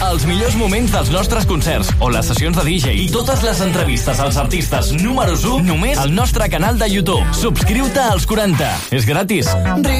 els millors moments dels nostres concerts o les sessions de DJ i totes les entrevistes als artistes números 1 només al nostre canal de YouTube. Subscriu-te als 40. És gratis.